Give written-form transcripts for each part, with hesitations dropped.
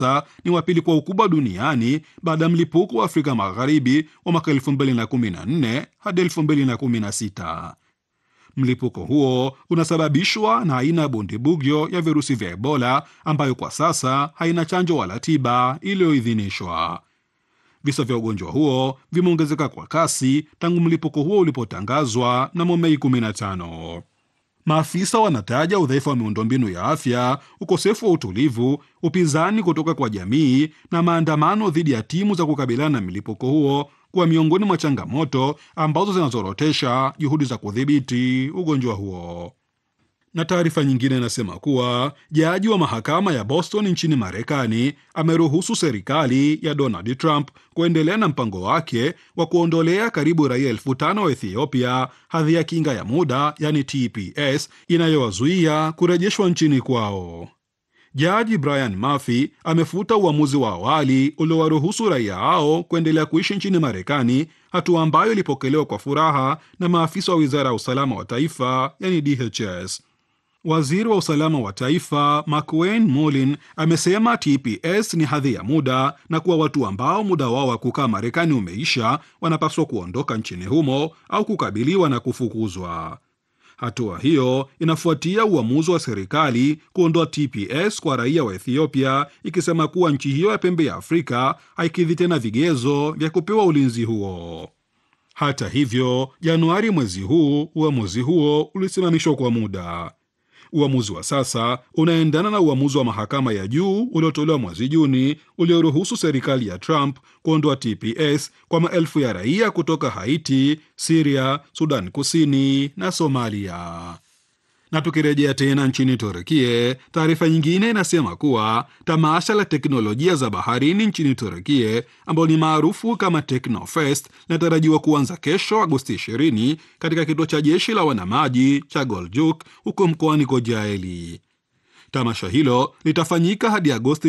ni wa pili kwa ukubwa duniani baada ya mlipuko wa Afrika Magharibi wa mwaka 2014 hadi 2016. Mlipuko huo unasababishwa na aina ya bundibugyo ya virusi vya Ebola ambayo kwa sasa haina chanjo wala tiba iliyoidhinishwa. Visa vya ugonjwa huo vimeongezeka kwa kasi tangu mlipuko huo ulipotangazwa mnamo Mei 15. Maafisa wanataja udhaifu wa miundombinu ya afya, ukosefu wa utulivu, upinzani kutoka kwa jamii na maandamano dhidi ya timu za kukabiliana na mlipuko huo kuwa miongoni mwa changamoto ambazo zinazorotesha juhudi za kudhibiti ugonjwa huo. Na taarifa nyingine inasema kuwa jaji wa mahakama ya Boston nchini Marekani ameruhusu serikali ya Donald Trump kuendelea na mpango wake wa kuondolea karibu raia 5,000 wa Ethiopia hadhi ya kinga ya muda, yani TPS, inayowazuia kurejeshwa nchini kwao. Jaji Brian Murphy amefuta uamuzi wa awali uliowaruhusu raia hao kuendelea kuishi nchini Marekani, hatua ambayo ilipokelewa kwa furaha na maafisa wa wizara ya usalama wa taifa, yani DHS. Waziri wa usalama wa taifa McWayne Mullin amesema TPS ni hadhi ya muda na kuwa watu ambao muda wao wa kukaa Marekani umeisha wanapaswa kuondoka nchini humo au kukabiliwa na kufukuzwa. Hatua hiyo inafuatia uamuzi wa serikali kuondoa TPS kwa raia wa Ethiopia, ikisema kuwa nchi hiyo ya pembe ya Afrika haikidhi tena vigezo vya kupewa ulinzi huo. Hata hivyo, Januari mwezi huu uamuzi huo ulisimamishwa kwa muda. Uamuzi wa sasa unaendana na uamuzi wa mahakama ya juu uliotolewa mwezi Juni ulioruhusu serikali ya Trump kuondoa TPS kwa maelfu ya raia kutoka Haiti, Syria, Sudan Kusini na Somalia. Na tukirejea tena nchini Turkia, taarifa nyingine inasema kuwa tamasha la teknolojia za baharini nchini Turkia ambalo ni maarufu kama Teknofest linatarajiwa kuanza kesho Agosti 20 katika kituo cha jeshi la wanamaji cha Goljuk huko mkoani Kocaeli. Tamasha hilo litafanyika hadi Agosti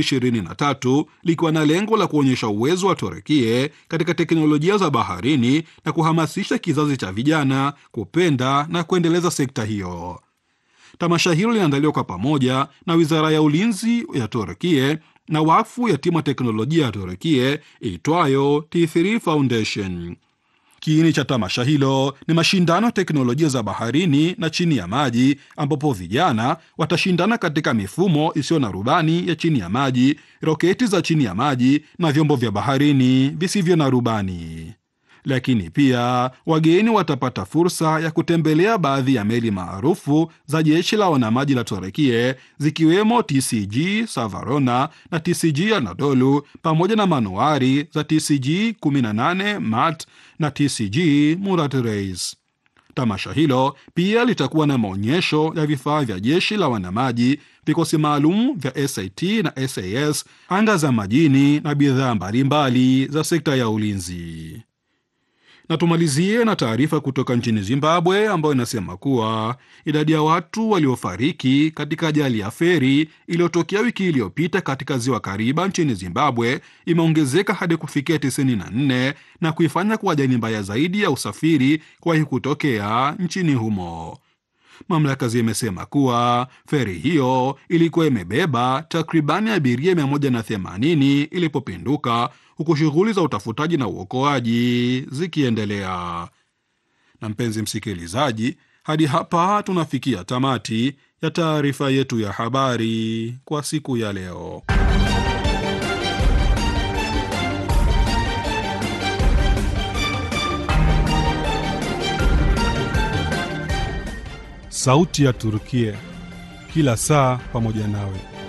23 likiwa na lengo la kuonyesha uwezo wa Turkia katika teknolojia za baharini na kuhamasisha kizazi cha vijana kupenda na kuendeleza sekta hiyo. Tamasha hilo linaandaliwa kwa pamoja na Wizara ya Ulinzi ya Turkia na wakfu ya timu ya teknolojia ya Turkia iitwayo T3 Foundation. Kiini cha tamasha hilo ni mashindano ya teknolojia za baharini na chini ya maji, ambapo vijana watashindana katika mifumo isiyo na rubani ya chini ya maji, roketi za chini ya maji na vyombo vya baharini visivyo na rubani. Lakini pia wageni watapata fursa ya kutembelea baadhi ya meli maarufu za jeshi la wanamaji la Turkia, zikiwemo TCG Savarona na TCG Anadolu pamoja na manuari za TCG 18 Mat na TCG Murat Reis. Tamasha hilo pia litakuwa na maonyesho ya vifaa vya jeshi la wanamaji, vikosi maalum vya SAT na SAS, anga za majini na bidhaa mbalimbali za sekta ya ulinzi. Na tumalizie na taarifa kutoka nchini Zimbabwe ambayo inasema kuwa idadi ya watu waliofariki katika ajali ya feri iliyotokea wiki iliyopita katika ziwa Kariba nchini Zimbabwe imeongezeka hadi kufikia 94 na kuifanya kuwa ajali mbaya zaidi ya usafiri kuwahi kutokea nchini humo. Mamlaka zimesema kuwa feri hiyo ilikuwa imebeba takribani abiria 180 ilipopinduka, huku shughuli za utafutaji na uokoaji zikiendelea. Na mpenzi msikilizaji, hadi hapa tunafikia tamati ya taarifa yetu ya habari kwa siku ya leo. Sauti ya Turkia, kila saa pamoja nawe.